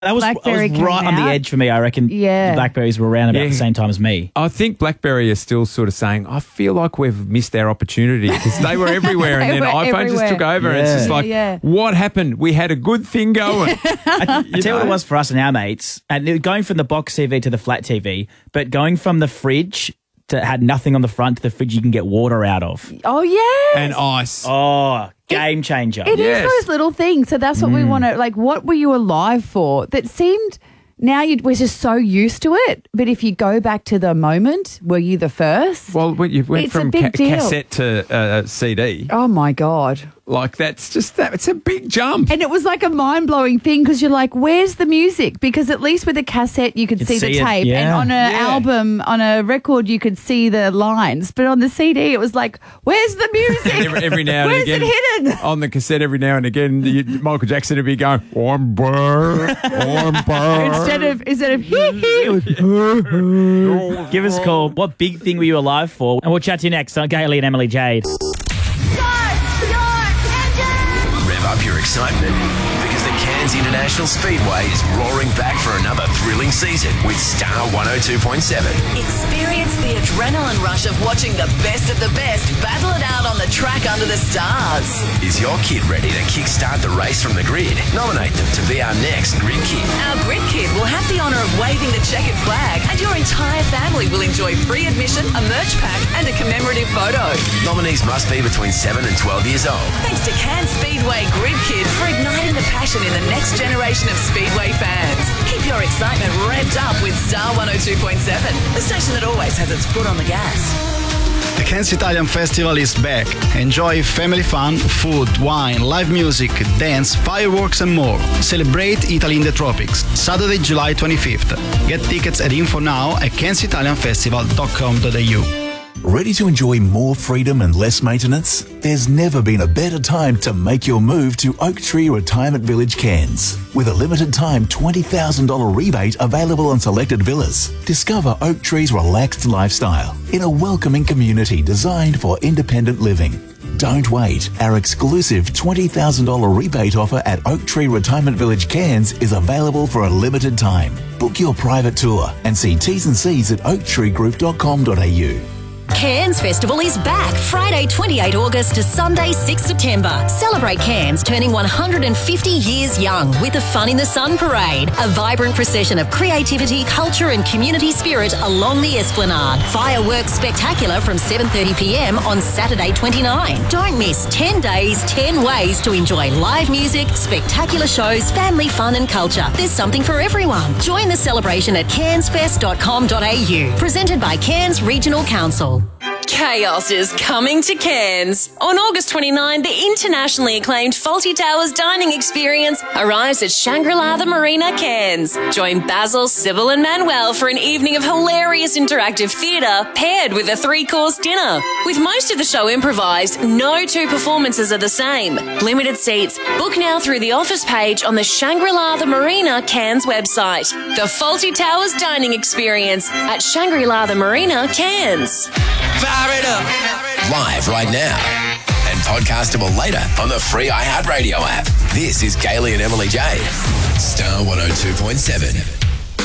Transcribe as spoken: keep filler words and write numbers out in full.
That was, BlackBerry was right came on the out. edge for me. I reckon Yeah. the Blackberries were around about Yeah. the same time as me. I think BlackBerry is still sort of saying, I feel like we've missed our opportunity because they were everywhere and They then were iPhone just everywhere. took over and it's Yeah. just like, Yeah, yeah. what happened? We had a good thing going. I tell you what it was for us and our mates, and it- going from the box T V to the flat T V, but going from the fridge to had nothing on the front to the fridge you can get water out of. Oh, yes. And ice. Oh, game changer. It is Yes. those little things. So that's what we want to, like, what were you alive for? That seemed, now you we're just so used to it. But if you go back to the moment, were you the first? Well, when you went It's a from big ca- deal. cassette to uh, C D, Oh, my God. like that's just that. It's a big jump. And it was like a mind-blowing thing because you're like, where's the music? Because at least with a cassette, you could You'd see, see the it, tape. And yeah. on an Yeah. album, on a record, you could see the lines. But on the C D, it was like, where's the music? every, every now and Where's again, it hidden? on the cassette, every now and again, you, Michael Jackson would be going, "I'm burr, I'm burr." Instead of, instead of, hee hee, it was, Give us a call. What big thing were you alive for? And we'll chat to you next on Gailey and Emily Jade. Rev up your excitement because the Cairns International Speedway is roaring back for another thrilling season with Star one oh two point seven. Experience the adrenaline rush of watching the best of the best battle it out on the track under the stars. Is your kid ready to kickstart the race from the grid? Nominate them to be our next Grid Kid. Our Grid Kid will have the honour of waving the checkered flag, and your entire family will enjoy free admission, a merch pack, and a commemorative photo. Nominees must be between seven and twelve years old. Thanks to Cairns Speedway Grid Kid for igniting the passion in the next generation of Speedway fans. Keep your excitement revved up with Star one oh two point seven, the station that always has its foot on the gas. The Cairns Italian Festival is back. Enjoy family fun, food, wine, live music, dance, fireworks and more. Celebrate Italy in the tropics. Saturday, July twenty-fifth. Get tickets at info now at cairns italian festival dot com dot a u. Ready to enjoy more freedom and less maintenance? There's never been a better time to make your move to Oak Tree Retirement Village, Cairns. With a limited time twenty thousand dollars rebate available on selected villas. Discover Oak Tree's relaxed lifestyle in a welcoming community designed for independent living. Don't wait. Our exclusive twenty thousand dollars rebate offer at Oak Tree Retirement Village, Cairns is available for a limited time. Book your private tour and see T's and C's at oak tree group dot com dot a u. Cairns Festival is back Friday twenty-eighth August to Sunday sixth September. Celebrate Cairns turning one hundred fifty years young with the Fun in the Sun Parade, a vibrant procession of creativity, culture and community spirit along the Esplanade. Fireworks spectacular from seven thirty p m on Saturday twenty-ninth. Don't miss ten days, ten ways to enjoy live music, spectacular shows, family fun and culture. There's something for everyone. Join the celebration at cairns fest dot com dot a u. Presented by Cairns Regional Council. Chaos is coming to Cairns. On August twenty-ninth, the internationally acclaimed Fawlty Towers dining experience arrives at Shangri-La the Marina, Cairns. Join Basil, Sybil and Manuel for an evening of hilarious interactive theatre paired with a three-course dinner. With most of the show improvised, no two performances are the same. Limited seats. Book now through the office page on the Shangri-La the Marina Cairns website. The Fawlty Towers dining experience at Shangri-La the Marina, Cairns. Fire it up! Live right now and podcastable later on the free iHeartRadio app. This is Gailey and Emily Jade. Star one oh two point seven.